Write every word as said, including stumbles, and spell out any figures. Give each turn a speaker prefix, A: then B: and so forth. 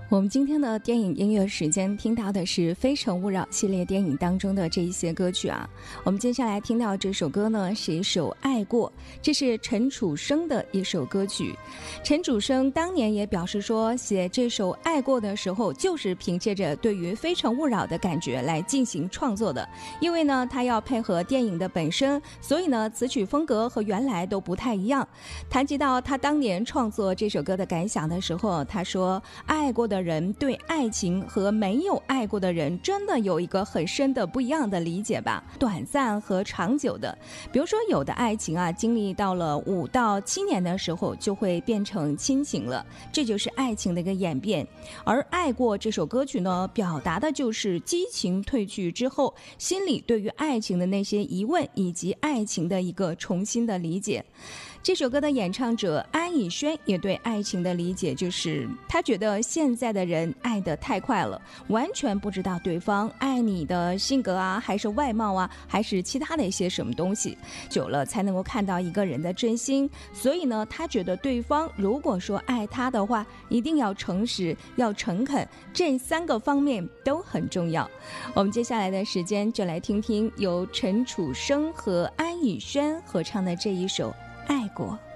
A: 我们今天的电影音乐时间听到的是《非诚勿扰》系列电影当中的这一些歌曲啊。我们接下来听到这首歌呢，是一首《爱过》，这是陈楚生的一首歌曲。陈楚生当年也表示说，写这首《爱过》的时候，就是凭借着对于《非诚勿扰》的感觉来进行创作的。因为呢，他要配合电影的本身，所以呢，词曲风格和原来都不太一样。谈及到他当年创作这首歌的感想的时候，他说：“爱过的人对爱情和没有爱过的人真的有一个很深的不一样的理解吧，短暂和长久的。比如说有的爱情啊，经历到了五到七年的时候就会变成亲情了，这就是爱情的一个演变。而爱过这首歌曲呢，表达的就是激情褪去之后，心里对于爱情的那些疑问以及爱情的一个重新的理解。这首歌的演唱者安以轩也对爱情的理解就是他觉得现在的人爱得太快了，完全不知道对方爱你的性格啊，还是外貌啊，还是其他的一些什么东西，久了才能够看到一个人的真心。所以呢，他觉得对方如果说爱他的话，一定要诚实，要诚恳，这三个方面都很重要。我们接下来的时间就来听听由陈楚生和安以轩合唱的这一首爱过。